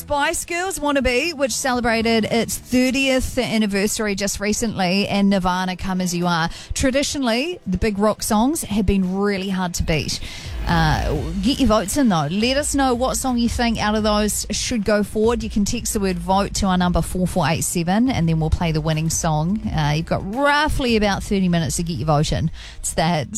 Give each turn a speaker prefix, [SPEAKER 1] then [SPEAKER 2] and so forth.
[SPEAKER 1] Spice Girls Wannabe, which celebrated its 30th anniversary just recently, and Nirvana Come As You Are. Traditionally, the big rock songs have been really hard to beat. Get your votes in though. Let us know what song you think out of those should go forward. You can text the word vote to our number 4487 and then we'll play the winning song. You've got roughly about 30 minutes to get your vote in. It's the Hits.